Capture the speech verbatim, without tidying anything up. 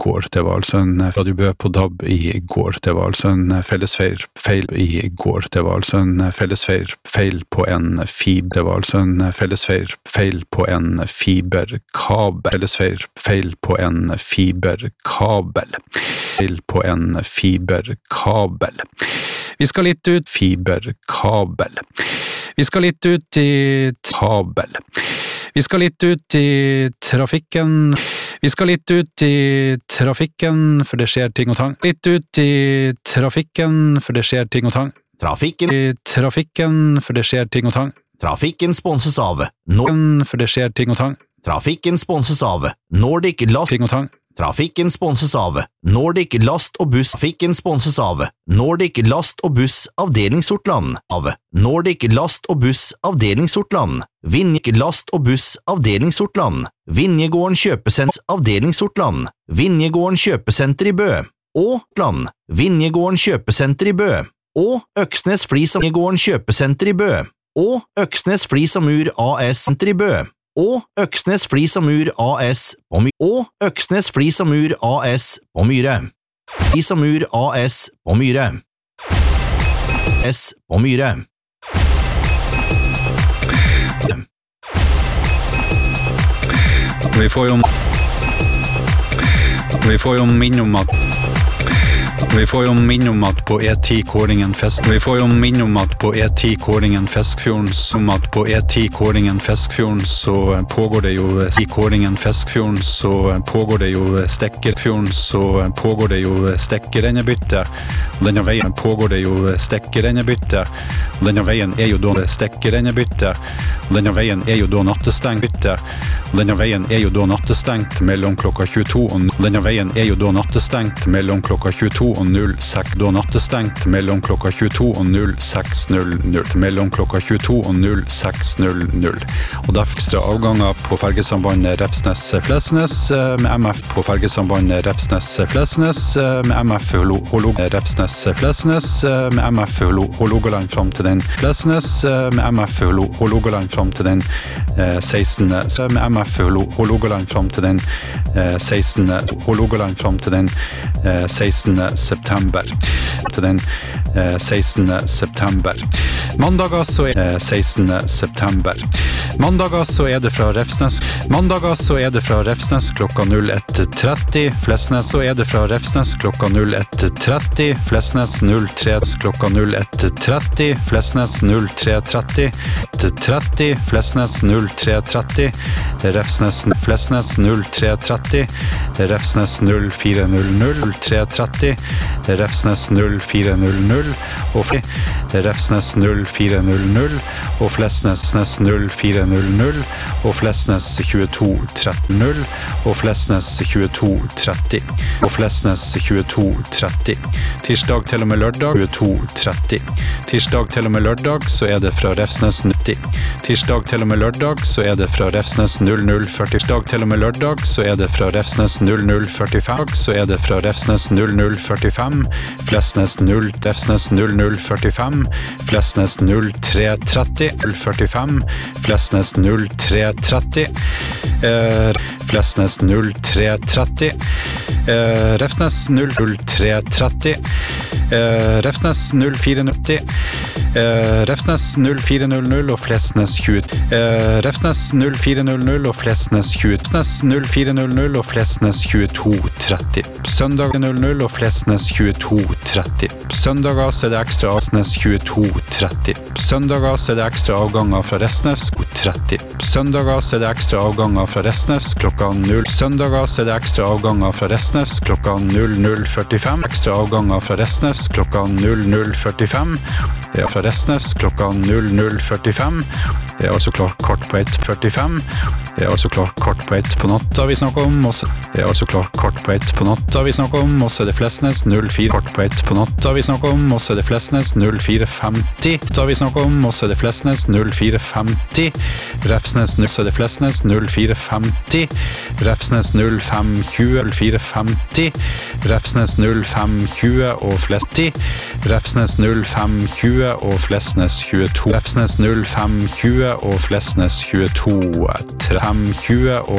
går. Det var altså en Radio Bø på D A B i går. Det var altså en fellesfeil feil i går. Det var altså en fellesfeil feil på en fiber. Det var altså en fellesfeil feil på en fiberkabel. Fellesfeil feil på en fiberkabel. Feil på en fiberkabel. Vi skal litt ut fiberkabel. Vi skal litt ut i kabel. Vi skal litt ut i trafikken. Vi skal litt ut i trafikken, for det skjer ting og tang. Litt ut i trafikken, for det skjer ting og tang. Trafikken. I trafikken, for det skjer ting og tang. Trafikken sponses av Nord... For det skjer ting og tang. Trafikken sponses av Nordic Last... Ting og tang. Trafikken sponses av Nordic Last og Buss. Trafikken sponses av Nordic Last og Buss avdeling Sortland. Av Nordic Last og Buss avdeling Sortland. Vinje Last og Buss avdeling Sortland. Vinjegården kjøpesenter avdeling Sortland. Vinjegården kjøpesenter i Bø. Og Land. Vinjegården kjøpesenter i Bø. Og Øksnes Flis og Vinjegården kjøpesenter i Bø. Og Øksnes Flis og Mur A S senter i Bø. Og Øksnes Flis og Mur A S på Myre. Og Øksnes Flis og Mur A S på Myre. Flis og Mur A S på Myre. S på Myre. Vi får jo Vi får jo minne om at Vi får jo minne om at på E ti Kåringen Fisk Vi får jo minne om at på E ti Kåringen Fiskfjorden som at på E ti Kåringen Fiskfjorden så pågår det jo i Kåringen Fiskfjorden så pågår det jo Stekkerfjorden så pågår det jo Stekkerennebytte og denne veien pågår det jo Stekkerennebytte og denne veien er jo da Stekkerennebytte og denne veien er jo da nattestengt bytte og denne veien er jo da nattestengt mellom klokka tjueto og denne veien er jo da nattestengt mellom klokka tjueto og null seks da nattestengt mellom klokka tjueto og null seks null null mellom klokka tjueto og null seks null null og det er ekstra avganger på fergesambandet Refsnes-Flesnes med M F på fergesambandet Refsnes-Flesnes med M F Hålogaland Refsnes-Flesnes med M F Hålogaland fram til den Flesnes med M F Hålogaland fram til den sekstende med M F Hålogaland fram til den sekstende Hålogaland fram til den sekstende september til den sekstende september. Mandager så er sekstende september. Mandager så er det fra Refsnes. Mandager så er det fra Refsnes klokka null ett tretti. Flesnes så er det fra Refsnes klokka null ett tretti. Flesnes null tre klokka null ett tretti. Flesnes null tre tretti. tretti. Flesnes null tre tretti. Refsnes Flesnes null tre tretti. Refsnes null fire null null. tre tretti. Refsnes null fire null null og Refsnes null fire null null og Flesnes null fire null null og Flesnes tjueto tretti null og Flesnes tjueto tretti og Flesnes tjueto tretti. Tirsdag til og med lørdag tjueto tretti. Tirsdag til og med lørdag så er det fra Refsnes nitti. Tirsdag til og med lørdag så er det fra Refsnes null null førti. Tirsdag til og med lørdag så er det fra Refsnes null null førtifem. Så er det fra Refsnes null null førtifem. Flesnes null Refsnes null null førtifem. Flesnes null tre tretti. null førtifem. Flesnes null tre tretti. Eh, Flesnes null tre tretti. Eh, Refsnes null tre tretti. Eh, Refsnes null fire nitti. Eh, Refsnes null fire null null og Flesnes tjue. Eh, Refsnes null fire null null og Flesnes tjue. Refsnes null fire null null og Flesnes tjueto tretti. Søndag null null og Flesnes tjueto tretti. Søndager så er det ekstra Flesnes tjueto tretti. Søndager så er det ekstra avganger fra Refsnes tretti. Søndager så er det ekstra avganger fra Refsnes klokka null. Søndager så er det ekstra avganger fra Refsnes klokka null null førtifem. Ekstra avganger fra Refsnes klokka null null førtifem. Det er fra Refsnes klokka null null førtifem. Det er altså klart kort på ett førtifem. Det er altså klart kort på ett på natta vi snakker om. Også. Det er altså klart kort på ett på natta vi snakker om. Og så er det Flesnes null fire kort på ett på natta vi snakker om. Og så er det Flesnes null fire femti da vi snakker om. Og så er det Flesnes null fire femti. Refsnes null så er det Flesnes null fire femti. Refsnes null fem tjue null fire femti. Refsnes null fem tjue og Flesti. Refsnes null fem tjue og Flesnes tjueto. Refsnes null fem tjue og Flesnes tjueto. fem tjue og